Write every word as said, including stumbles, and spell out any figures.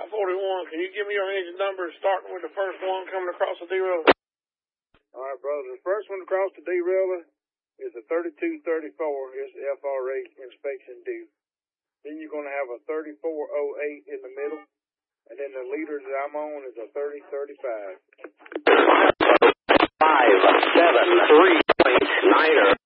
Route forty-one, can you give me your engine numbers starting with the first one coming across the derailleur? All right, brother. The first one across the derailleur is a thirty-two thirty-four. Is the F R A inspection due. Then you're going to have a thirty-four oh eight in the middle. And then the leader that I'm on is a thirty thirty-five. Five, seven, three, point niner.